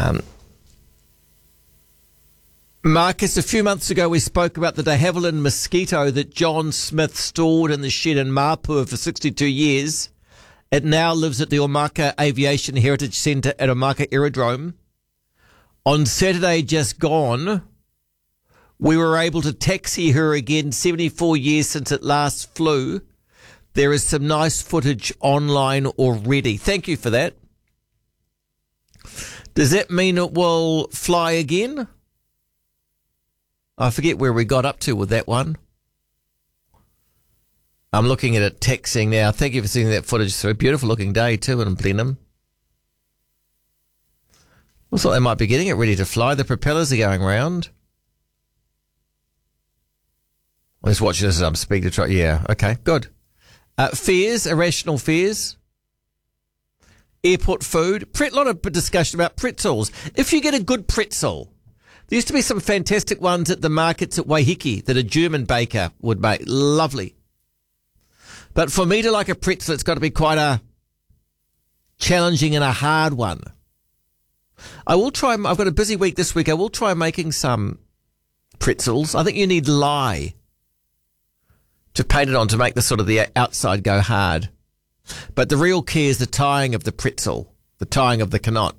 Marcus, a few months ago we spoke about the de Havilland mosquito that John Smith stored in the shed in Mapua for 62 years. It now lives at the Omaka Aviation Heritage Centre at Omaka Aerodrome. On Saturday just gone, we were able to taxi her again 74 years since it last flew. There is some nice footage online already. Thank you for that. Does that mean it will fly again? I forget where we got up to with that one. I'm looking at it texting now. Thank you for seeing that footage. It's a beautiful looking day too in Blenheim. Looks like they might be getting it ready to fly. The propellers are going round. I'm just watching this as I'm speaking to try. Yeah, okay, good. Fears, irrational fears. Airport food. A lot of discussion about pretzels. If you get a good pretzel, there used to be some fantastic ones at the markets at Waiheke that a German baker would make. Lovely. But for me to like a pretzel, it's got to be quite a challenging and a hard one. I will try. I've got a busy week this week. I will try making some pretzels. I think you need lye to paint it on to make the sort of the outside go hard. But the real key is the tying of the pretzel, the tying of the knot.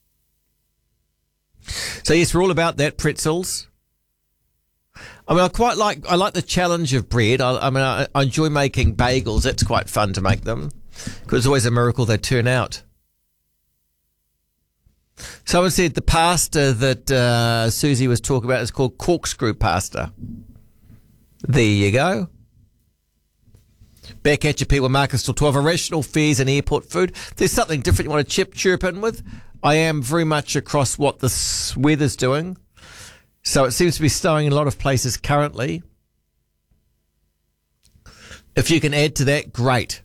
So yes, we're all about that, pretzels. I mean, I like the challenge of bread. I enjoy making bagels. That's quite fun to make them because it's always a miracle they turn out. Someone said the pasta that Susie was talking about is called corkscrew pasta. There you go. Back at you, people. Marcus till 12. Irrational fears and airport food. If there's something different you want to chirp in with, I am very much across what the weather's doing. So it seems to be snowing in a lot of places currently. If you can add to that, great.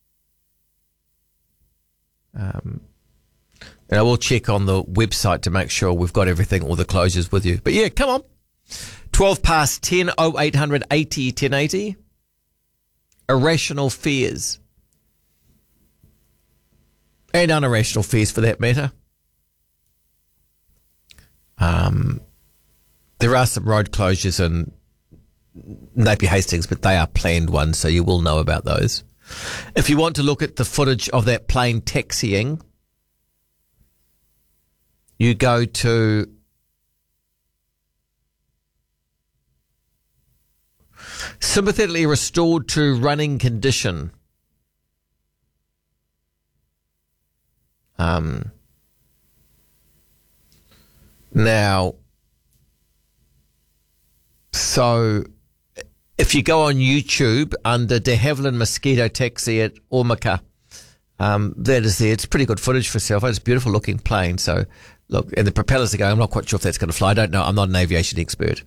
And I will check on the website to make sure we've got everything, all the closures with you. But yeah, come on. 12 past 10, 0800 80 1080. Irrational fears. And unirrational fears for that matter. There are some road closures in Napier Hastings, but they are planned ones, so you will know about those. If you want to look at the footage of that plane taxiing, you go to sympathetically restored to running condition. Now, so if you go on YouTube under de Havilland Mosquito Taxi at Omaka, that is there. It's pretty good footage for itself. It's a beautiful looking plane. So look, and the propellers are going. I'm not quite sure if that's going to fly. I don't know. I'm not an aviation expert.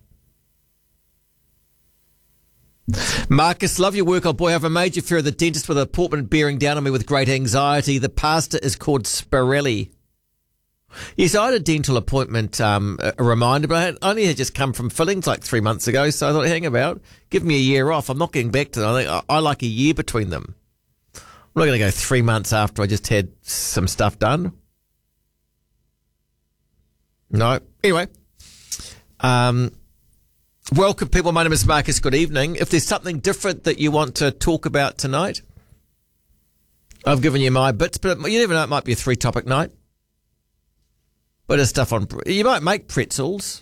Marcus, love your work. Oh boy, I have a major fear of the dentist with an appointment bearing down on me with great anxiety. The pasta is called Spirelli. Yes, I had a dental appointment, a reminder, but I only had just come from fillings like 3 months ago, so I thought, hang about, give me a year off. I'm not getting back to them. I like a year between them. I'm not going to go 3 months after I just had some stuff done. No. Anyway, welcome, people. My name is Marcus. Good evening. If there's something different that you want to talk about tonight, I've given you my bits, but you never know, it might be a 3-topic night. Bit of stuff on, you might make pretzels.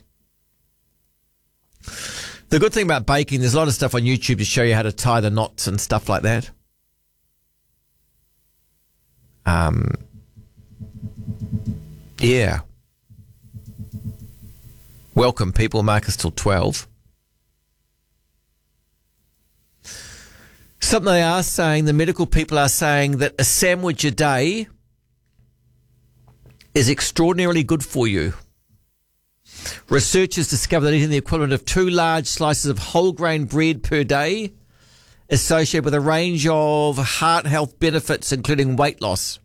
The good thing about baking, there's a lot of stuff on YouTube to show you how to tie the knots and stuff like that. Yeah. Welcome, people. Marcus till 12. Something they are saying, the medical people are saying that a sandwich a day is extraordinarily good for you. Researchers discovered that eating the equivalent of 2 large slices of whole grain bread per day is associated with a range of heart health benefits, including weight loss.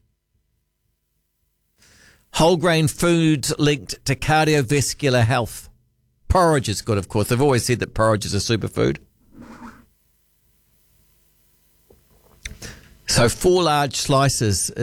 Whole grain foods linked to cardiovascular health. Porridge is good, of course. They've always said that porridge is a superfood. So 4 large slices